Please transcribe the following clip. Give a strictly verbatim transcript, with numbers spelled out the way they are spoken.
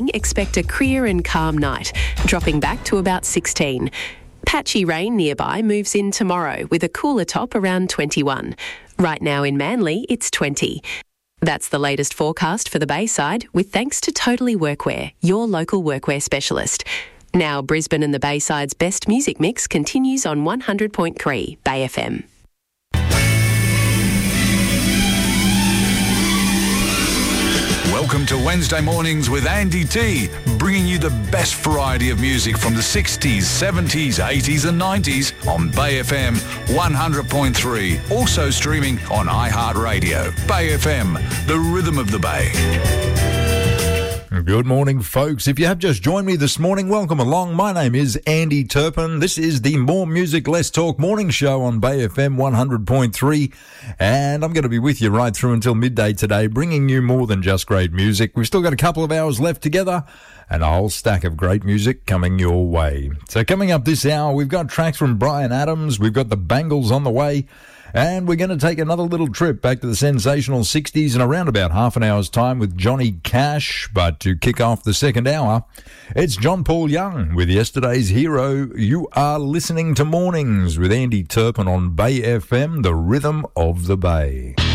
Expect a clear and calm night, dropping back to about sixteen. Patchy rain nearby moves in tomorrow with a cooler top around twenty-one. Right now in Manly, it's twenty. That's the latest forecast for the Bayside with thanks to Totally Workwear, your local workwear specialist. Now Brisbane and the Bayside's best music mix continues on one hundred point three Bay F M. Welcome to Wednesday Mornings with Andy T, bringing you the best variety of music from the sixties, seventies, eighties and nineties on Bay F M one hundred point three. Also streaming on iHeartRadio. Bay F M, the rhythm of the Bay. Good morning, folks. If you have just joined me this morning, welcome along. My name is Andy Turpin. This is the More Music, Less Talk morning show on Bay F M one hundred point three, and I'm going to be with you right through until midday today, bringing you more than just great music. We've still got a couple of hours left together and a whole stack of great music coming your way. So coming up this hour, we've got tracks from Bryan Adams, we've got the Bangles on the way, and we're going to take another little trip back to the sensational sixties in around about half an hour's time with Johnny Cash. But to kick off the second hour, it's John Paul Young with yesterday's hero. You are listening to Mornings with Andy Turpin on Bay F M, the rhythm of the Bay.